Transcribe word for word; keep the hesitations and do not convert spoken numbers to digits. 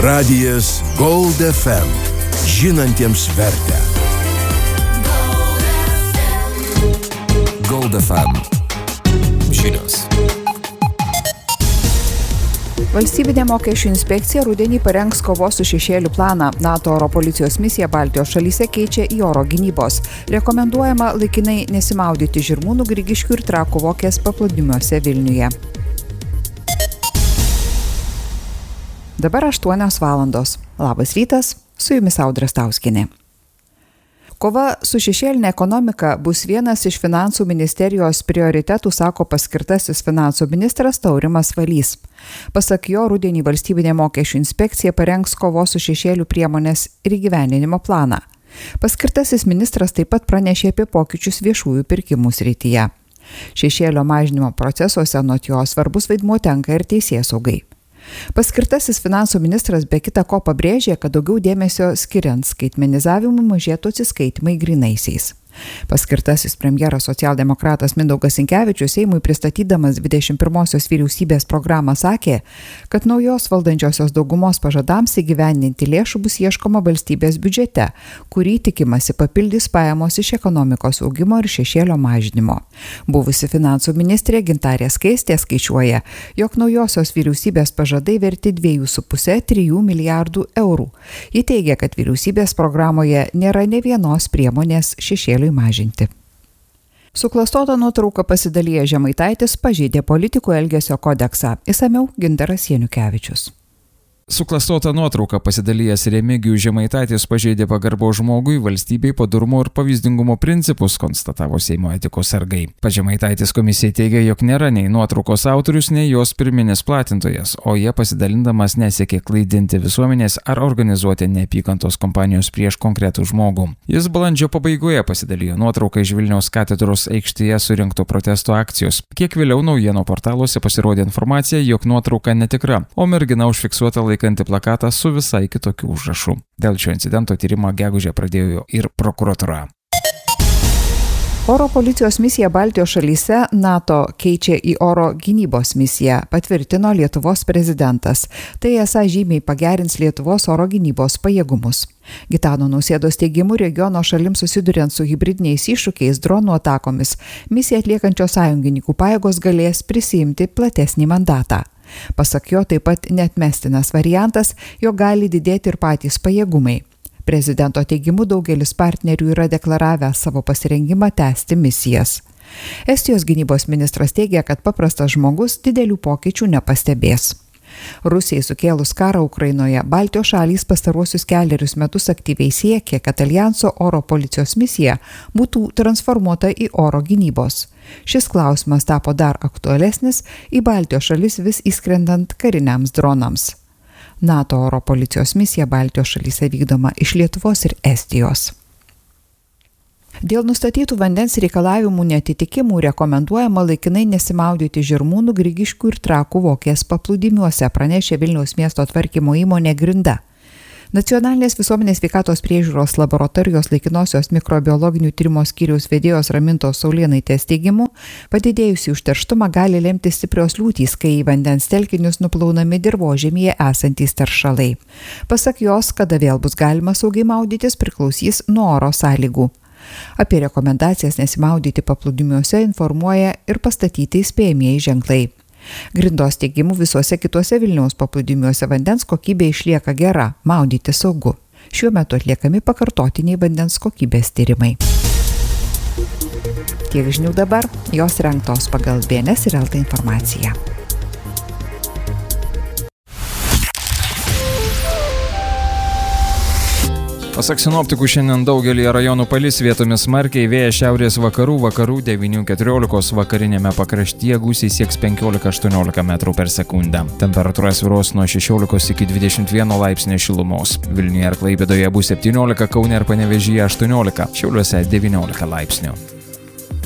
Radijas Gold F M. Žinantiems vertę. Gold F M. Žinios. Valstybinė mokesčių inspekcija rudenį parengs kovos su šešėliu planą. NATO oro policijos misija Baltijos šalyse keičia į oro gynybos. Rekomenduojama laikinai nesimaudyti Žirmūnų, Grigiškių ir Trakų Vokės paplūdimiuose Vilniuje. Dabar aštuonios valandos. Labas rytas, su jumis Audra Stauskienė. Kova su šešėlinė ekonomika bus vienas iš finansų ministerijos prioritetų, sako paskirtasis finansų ministras Taurimas Valys. Pasak jo, rudenį valstybinė mokesčių inspekcija parengs kovos su šešėliu priemonės ir įgyvendinimo planą. Paskirtasis ministras taip pat pranešė apie pokyčius viešųjų pirkimų srityje. Šešėlio mažinimo procesuose anot jo svarbus vaidmuo tenka ir teisėsaugai. Paskirtasis finansų ministras be kita ko pabrėžė, kad daugiau dėmesio skiriant skaitmenizavimui mažėtų atsiskaitymai grynaisiais. Paskirtasis premjeras socialdemokratas Mindaugas Sinkevičius Seimui pristatydamas dvidešimt pirmosios vyriausybės programą sakė, kad naujos valdančiosios daugumos pažadams įgyvendinti lėšų bus ieškoma valstybės biudžete, kurį tikimasi papildys pajamos iš ekonomikos augimo ir šešėlio mažinimo. Buvusi finansų ministrė Gintarė Skaistė skaičiuoja, jog naujosios vyriausybės pažadai verti dviejų su puse trijų milijardų eurų. Ji teigia, kad vyriausybės programoje nėra ne vienos priemonės šešėlio mažinti. Suklastota nuotrauka pasidaliję Žemaitaitis pažeidė politikų elgesio kodeksą. Išsamiau Gintaras Janukevičius. Suklastota nuotrauka pasidalijęs Remigijus Žemaitaitis pažeidė pagarbos žmogui, valstybei, padorumo ir pavyzdingumo principus, konstatavo Seimo etikos sargai. Pats Žemaitaitis komisijai teigia, jog nėra nei nuotraukos autorius, nei jos pirminis platintojas, o jie pasidalindamas nesiekė klaidinti visuomenės ar organizuoti neapykantos kampanijos prieš konkretų žmogų. Jis balandžio pabaigoje pasidalijo nuotrauką iš Vilniaus katedros aikštėje surinkto protesto akcijos. Kiek vėliau naujienų portaluose pasirodė informacija, jog nuotrauka netikra, o mergina užfiksuota laikanti plakatą su visai kitokiu užrašu. Dėl šio incidento tyrimą gegužę pradėjo ir prokuratura. Oro policijos misija Baltijos šalyse NATO keičia į oro gynybos misiją, patvirtino Lietuvos prezidentas. Tai esą žymiai pagerins Lietuvos oro gynybos pajėgumus. Gitano Nausėdos teigimu, regiono šalims susiduriant su hibridiniais iššūkiais, dronų atakomis, misiją atliekančios sąjungininkų pajėgos galės prisiimti platesnį mandatą. Pasak jo, taip pat neatmestinas variantas, jog gali didėti ir patys pajėgumai. Prezidento teigimu, daugelis partnerių yra deklaravę savo pasirengimą tęsti misijas. Estijos gynybos ministras teigia, kad paprastas žmogus didelių pokyčių nepastebės. Rusijai sukėlus karą Ukrainoje, Baltijos šalys pastaruosius kelerius metus aktyviai siekė, kad Aljanso oro policijos misija būtų transformuota į oro gynybos. Šis klausimas tapo dar aktualesnis į Baltijos šalis vis įskrendant kariniams dronams. NATO oro policijos misija Baltijos šalyse vykdoma iš Lietuvos ir Estijos. Dėl nustatytų vandens reikalavimų neatitikimų rekomenduojama laikinai nesimaudyti Žirmūnų, Grigiškių ir Trakų Vokės paplūdimiuose, pranešė Vilniaus miesto tvarkymo įmonė Grinda. Nacionalinės visuomenės sveikatos priežiūros laboratorijos laikinosios mikrobiologinių tyrimo skyriaus vedėjos Ramintos Saulėnaitės teigimu, padidėjusį užterštumą gali lemti stiprios liūtys, kai į vandens telkinius nuplaunami dirvožemyje esantys teršalai. Pasak jos, kada vėl bus galima saugiai maudytis, priklausys nuo oro sąlygų. Apie rekomendacijas nesimaudyti paplūdimiuose informuoja ir pastatyti įspėjamieji ženklai. Grindos teigimu, visuose kituose Vilniaus paplūdimiuose vandens kokybė išlieka gera, maudyti saugu. Šiuo metu atliekami pakartotiniai vandens kokybės tyrimai. Tiek žinių dabar, jos rengtos pagal B N S ir L T informaciją. Pasak sinoptikų, šiandien daugelį rajonų palis, vietomis smarkiai, vėjas šiaurės vakarų, vakarų devynių keturiolikos, vakarinėme pakraštyje gūsiai sieks penkiolika aštuoniolika metrų per sekundę. Temperatūra svyruos nuo šešiolikos iki dvidešimt vieno laipsnio šilumos. Vilniuje ir Klaipėdoje bus septyniolika, Kaune ir Panevėžyje aštuoniolika, Šiauliuose devyniolika laipsnių.